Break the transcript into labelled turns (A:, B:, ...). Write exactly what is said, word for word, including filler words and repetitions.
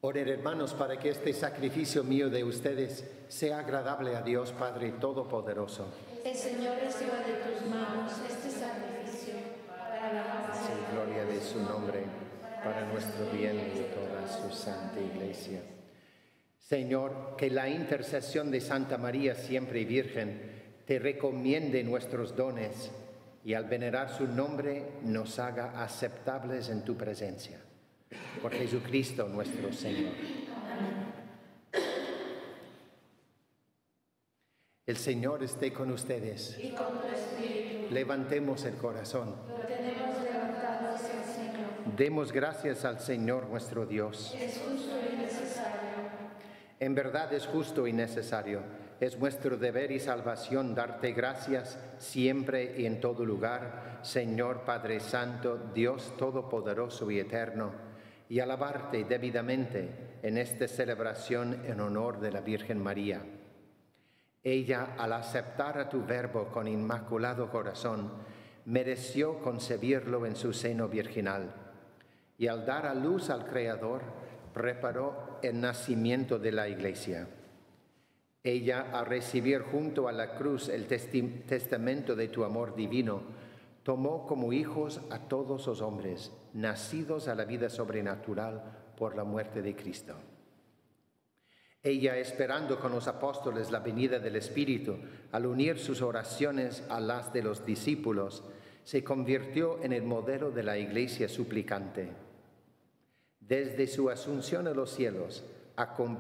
A: Oren, hermanos, para que este sacrificio mío de ustedes sea agradable a Dios Padre Todopoderoso.
B: El Señor reciba de tus manos este sacrificio para la alabanza
A: y gloria de su nombre, para nuestro bien y de toda su santa Iglesia. Señor, que la intercesión de Santa María, siempre Virgen, te recomiende nuestros dones y al venerar su nombre nos haga aceptables en tu presencia. Por Jesucristo nuestro Señor. El Señor esté con ustedes.
B: y con tu espíritu.
A: Levantemos el corazón.
B: Lo tenemos levantado hacia el Señor.
A: Demos gracias al Señor nuestro Dios.
B: Es justo y necesario.
A: En verdad es justo y necesario. Es nuestro deber y salvación darte gracias siempre y en todo lugar, Señor Padre Santo, Dios Todopoderoso y Eterno, y alabarte debidamente en esta celebración en honor de la Virgen María. Ella, al aceptar a tu Verbo con inmaculado corazón, mereció concebirlo en su seno virginal, y al dar a luz al Creador, preparó el nacimiento de la Iglesia. Ella, al recibir junto a la cruz el testi- testamento de tu amor divino, tomó como hijos a todos los hombres, nacidos a la vida sobrenatural por la muerte de Cristo. Ella, esperando con los apóstoles la venida del Espíritu, al unir sus oraciones a las de los discípulos, se convirtió en el modelo de la Iglesia suplicante. Desde su asunción a los cielos,